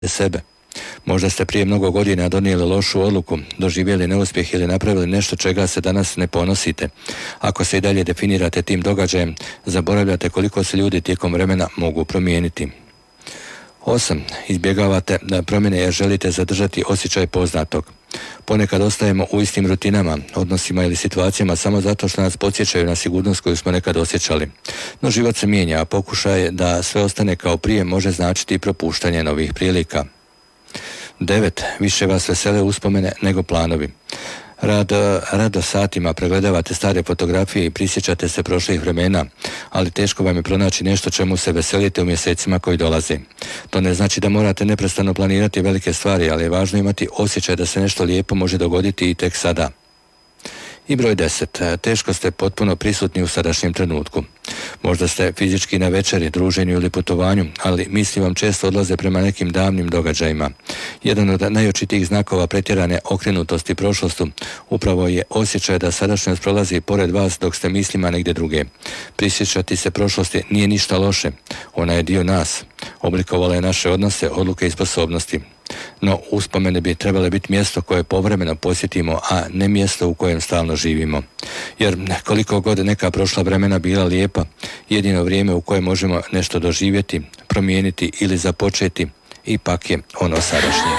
sebe. Možda ste prije mnogo godina donijeli lošu odluku, doživjeli neuspjeh ili napravili nešto čega se danas ne ponosite. Ako se i dalje definirate tim događajem, zaboravljate koliko se ljudi tijekom vremena mogu promijeniti. 8. Izbjegavate promjene jer želite zadržati osjećaj poznatog. Ponekad ostajemo u istim rutinama, odnosima ili situacijama samo zato što nas podsjećaju na sigurnost koju smo nekad osjećali. No život se mijenja, a pokušaj da sve ostane kao prije može značiti propuštanje novih prilika. 9. Više vas vesele uspomene nego planovi. Rado satima pregledavate stare fotografije i prisjećate se prošlih vremena, ali teško vam je pronaći nešto čemu se veselite u mjesecima koji dolaze. To ne znači da morate neprestano planirati velike stvari, ali je važno imati osjećaj da se nešto lijepo može dogoditi i tek sada. I broj 10. Teško ste potpuno prisutni u sadašnjem trenutku. Možda ste fizički na večeri, druženju ili putovanju, ali misli vam često odlaze prema nekim davnim događajima. Jedan od najočitijih znakova pretjerane okrenutosti prošlostu upravo je osjećaj da sadašnjost prolazi pored vas dok ste mislima negdje druge. Prisjećati se prošlosti nije ništa loše, ona je dio nas. Oblikovala je naše odnose, odluke i sposobnosti. No, uspomene bi trebale biti mjesto koje povremeno posjetimo, a ne mjesto u kojem stalno živimo. Jer koliko god neka prošla vremena bila lijepa, jedino vrijeme u kojem možemo nešto doživjeti, promijeniti ili započeti, ipak je ono sadašnje.